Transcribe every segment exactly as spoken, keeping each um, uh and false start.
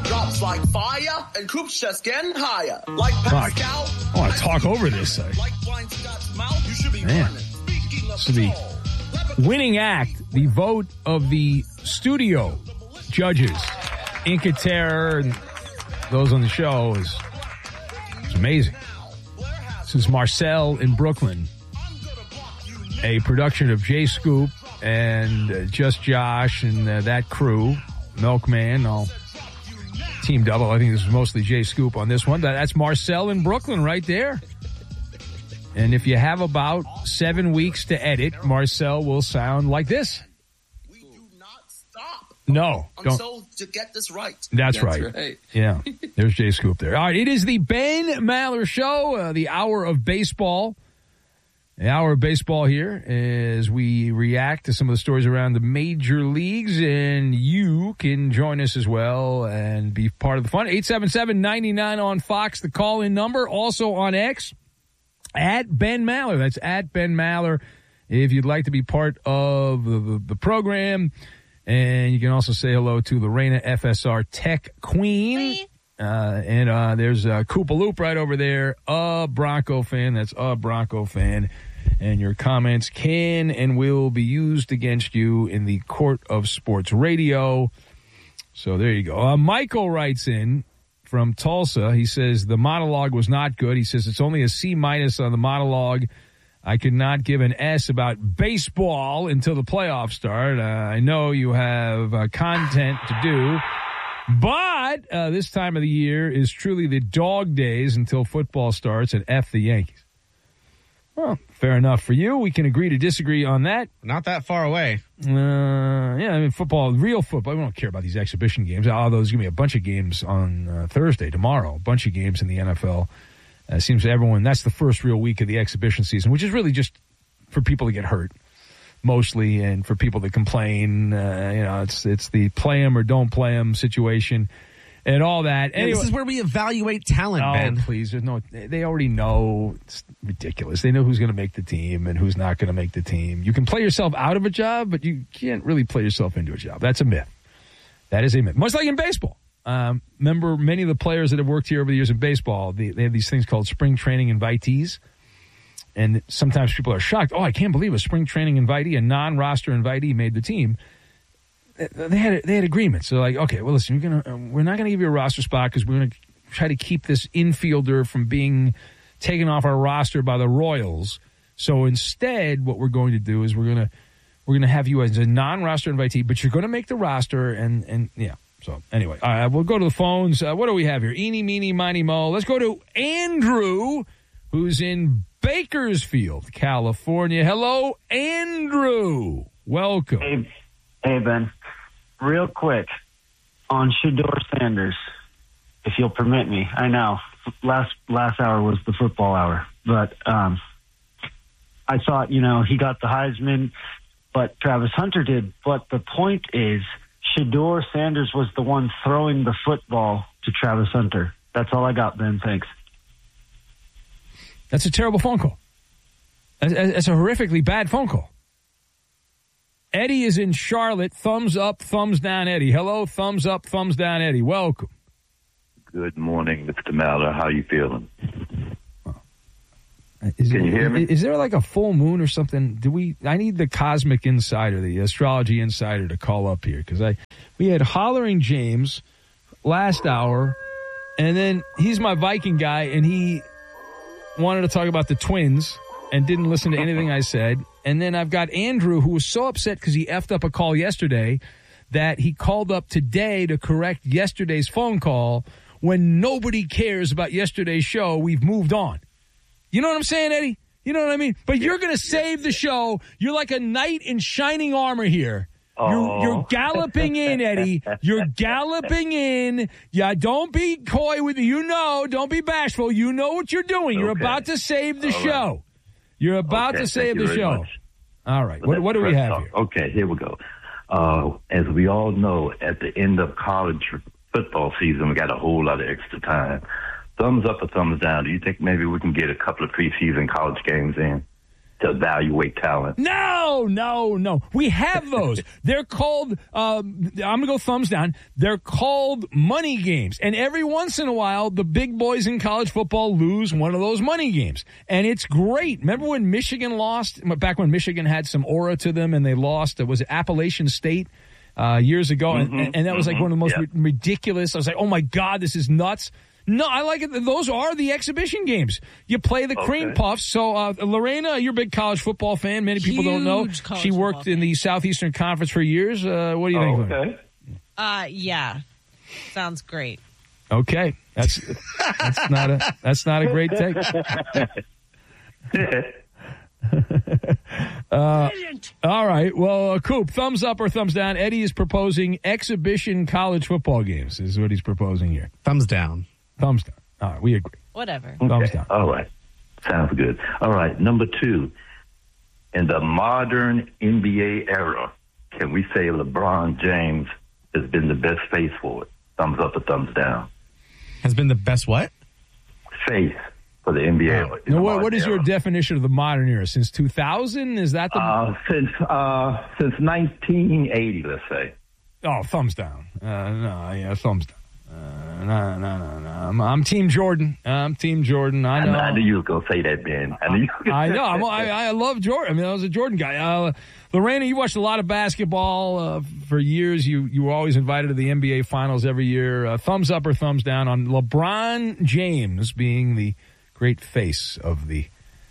drops like fire, and Coop's just getting higher. Like Pascal. I want to talk over this. Uh, Like Blind Scott's mouth, you should be Man. running. Speaking of So the tall, winning act, the vote of the studio judges, Inca Terror, and those on the show is, is amazing. This is Marcel in Brooklyn, a production of Jay Scoop and uh, Just Josh and uh, that crew, Milkman, all team double. I think this is mostly Jay Scoop on this one. That, that's Marcel in Brooklyn right there. And if you have about seven weeks to edit, Marcel will sound like this. we do not stop No, don't. until you get this right. That's, That's right. right. Yeah, there's Jay Scoop there. All right, it is the Ben Maller Show, uh, the hour of baseball. The hour of baseball here as we react to some of the stories around the major leagues, and you can join us as well and be part of the fun. eight seven seven, nine nine on Fox, the call-in number. Also on X, at Ben Maller. That's at Ben Maller if you'd like to be part of the, the, the program. And you can also say hello to Lorena, F S R Tech Queen. Uh, and uh, there's uh, Koopa Loop right over there, a Bronco fan. That's a Bronco fan. And your comments can and will be used against you in the court of sports radio. So there you go. Uh, Michael writes in from Tulsa. He says the monologue was not good. He says it's only a C minus on the monologue. I could not give an S about baseball until the playoffs start. Uh, I know you have uh, content to do, but uh, this time of the year is truly the dog days until football starts, and F the Yankees. Well, fair enough for you. We can agree to disagree on that. Not that far away. Uh, yeah, I mean, football, real football. We don't care about these exhibition games. Although there's going to be a bunch of games on uh, Thursday, tomorrow. A bunch of games in the N F L. Uh, it seems to everyone that's the first real week of the exhibition season, which is really just for people to get hurt, mostly, and for people to complain. Uh, you know, it's it's the play 'em or don't play 'em situation. And all that. Yeah, Anyway, this is where we evaluate talent, oh, Ben. please. There's no, they already know. It's ridiculous. They know who's going to make the team and who's not going to make the team. You can play yourself out of a job, but you can't really play yourself into a job. That's a myth. That is a myth. Much like in baseball. Um, remember, many of the players that have worked here over the years in baseball, they, they have these things called spring training invitees. And sometimes people are shocked. Oh, I can't believe a spring training invitee, a non-roster invitee made the team. They had they had agreements. So like, okay, well, listen, you're gonna we're not gonna give you a roster spot because we're gonna try to keep this infielder from being taken off our roster by the Royals. So instead, what we're going to do is we're gonna we're gonna have you as a non-roster invitee, but you're gonna make the roster. And and yeah. So anyway, all right, we'll go to the phones. Uh, what do we have here? Eeny, meeny, miny, mo. Let's go to Andrew, who's in Bakersfield, California. Hello, Andrew. Welcome. Hey, hey, Ben. Real quick on Shedeur Sanders, if you'll permit me. I know last last hour was the football hour, but um, I thought, you know, he got the Heisman, but Travis Hunter did. But the point is, Shedeur Sanders was the one throwing the football to Travis Hunter. That's all I got, Ben. Thanks. That's a terrible phone call. That's a horrifically bad phone call. Eddie is in Charlotte. Thumbs up, thumbs down, Eddie. Hello, thumbs up, thumbs down, Eddie. Welcome. Good morning, Mister Maller. How you feeling? Is Can it, you hear me? Is there like a full moon or something? Do we? I need the Cosmic Insider, the Astrology Insider, to call up here because I we had Hollering James last hour, and then he's my Viking guy, and he wanted to talk about the Twins and didn't listen to anything I said. And then I've got Andrew, who was so upset because he effed up a call yesterday that he called up today to correct yesterday's phone call. When nobody cares about yesterday's show, we've moved on. You know what I'm saying, Eddie? You know what I mean? But you're going to save the show. You're like a knight in shining armor here. You're, Oh. you're galloping in, Eddie. You're galloping in. Yeah, don't be coy with you. know. Don't be bashful. You know what you're doing. You're Okay. about to save the All right. show. You're about Okay, to save thank you the very show. much. All right. What, Let's what do we press have talk. here? Okay, here we go. Uh, as we all know, at the end of college football season, we got a whole lot of extra time. Thumbs up or thumbs down? Do you think maybe we can get a couple of preseason college games in? to evaluate talent? No, no, no. We have those. They're called, um, I'm going to go thumbs down. They're called money games. And every once in a while, the big boys in college football lose one of those money games. And it's great. Remember when Michigan lost, back when Michigan had some aura to them and they lost, it was Appalachian State uh, years ago. Mm-hmm, and, and that was like mm-hmm, one of the most yeah. ri- ridiculous. I was like, oh my God, this is nuts. No, I like it. Those are the exhibition games. You play the Okay. cream puffs. So, uh, Lorena, you're a big college football fan. Many people don't know. Huge college She worked football in the Southeastern Conference for years. Uh, what do you think, Oh, Lorena? okay. Uh, yeah. Sounds great. Okay, that's that's not a that's not a great take. uh, all right. Well, uh, Coop, thumbs up or thumbs down? Eddie is proposing exhibition college football games. Is what he's proposing here. Thumbs down. Thumbs down. All right, we agree. Whatever. Thumbs Okay. down. All right. Sounds good. All right. Number two, in the modern N B A era, can we say LeBron James has been the best face for it? Thumbs up or thumbs down? Has been the best what? Face for the N B A. Oh. in the Now, what, modern what is your era. definition of the modern era? Since two thousand? Is that the? Uh, since uh, since nineteen eighty, let's say. oh, thumbs down. Uh, no, yeah, thumbs down. Uh, no, no, no, no. I'm, I'm Team Jordan. I'm Team Jordan. I know. I knew you was gonna say that, Ben. I knew. You I know. I'm, I, I love Jordan. I mean, I was a Jordan guy. Uh, Lorena, you watched a lot of basketball uh, for years. You you were always invited to the N B A Finals every year. Uh, thumbs up or thumbs down on LeBron James being the great face of the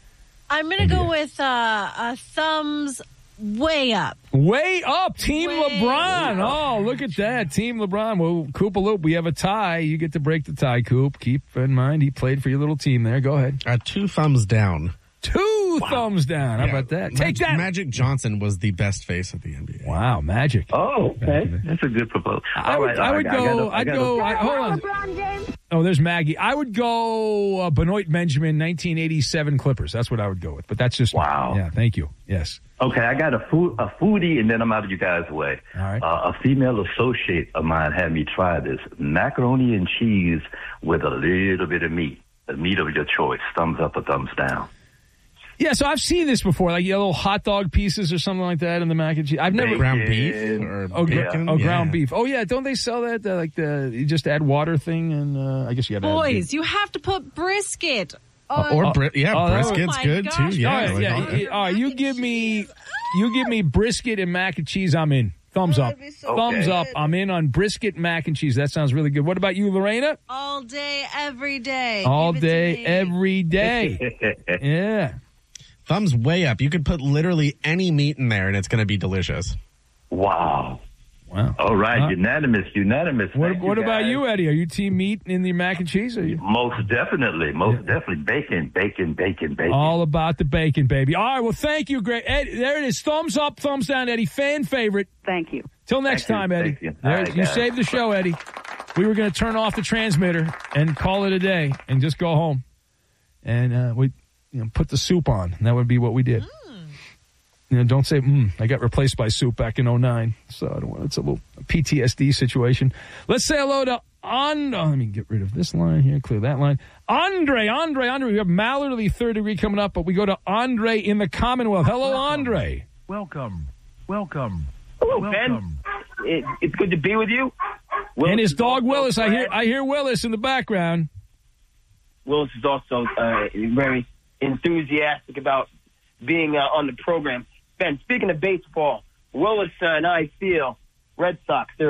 I'm going to go with uh, a thumbs way up. way up Team Way LeBron. Oh, look at that, Team LeBron. Well, Coop-a-loop, we have a tie. You get to break the tie, Coop. Keep in mind he played for your little team there. Go ahead. Uh, two thumbs down. Two thumbs down. How Yeah. about that? Mag- Take that. Magic Johnson was the best face of the N B A. Wow, Magic. Oh, okay. That's a good proposal. I All would, right, I all would right, go. gotta- I'd gotta- go. I, hold on. Oh, there's Maggie. I would go uh, Benoit Benjamin, nineteen eighty-seven Clippers. That's what I would go with. But that's just Wow. Yeah, thank you. Yes. Okay, I got a food, a foodie, and then I'm out of you guys' way. All right. Uh, a female associate of mine had me try this macaroni and cheese with a little bit of meat. The meat of your choice. Thumbs up or thumbs down. Yeah, so I've seen this before, like yeah, little hot dog pieces or something like that in the mac and cheese. I've never. Ground Bacon. beef or Oh, gra- bacon? oh, ground Yeah. beef. Oh, yeah. Don't they sell that? Uh, like the you just add water thing, and uh, I guess you got to. Boys, you have to put brisket. Oh, Or bri- yeah, oh, that- brisket's Oh my good gosh. too. All Yeah, right, like yeah. all- yeah, all right, you give me, you give me brisket and mac and cheese. I'm in. Thumbs up. Thumbs Okay. up. I'm in on brisket mac and cheese. That sounds really good. What about you, Lorena? all day, every day. All Give it to day, me. every day. Yeah. Thumbs way up. You could put literally any meat in there and it's going to be delicious. Wow. Wow. All right, Uh, unanimous, unanimous. What, Thank what about guys. you, Eddie? Are you team meat in the mac and cheese? Or are you Most definitely, most definitely. Bacon, bacon, bacon, bacon. all about the bacon, baby? All right. Well, thank you, great. Ed, there it is. Thumbs up, thumbs down, Eddie. Fan favorite. Thank you. Till next Thank you, time, Eddie. thank you. There- All right, you guys. saved the show, Eddie. We were going to turn off the transmitter and call it a day and just go home. And uh, we you know, put the soup on. And that would be what we did. You know, don't say, mm, I got replaced by soup back in oh nine. So I don't want, it's a little P T S D situation. Let's say hello to On. Oh, let me get rid of this line here, clear that line. Andre, Andre, Andre. We have Mallerly third degree coming up, but we go to Andre in the Commonwealth. Hello, Andre. Welcome. Welcome. Hello, Welcome. Ben. It, it's good to be with you. Willis And his is dog also Willis. I hear, glad- I hear Willis in the background. Willis is also uh, very enthusiastic about being uh, on the program. Ben, speaking of baseball, Willis uh, and I feel Red Sox, they're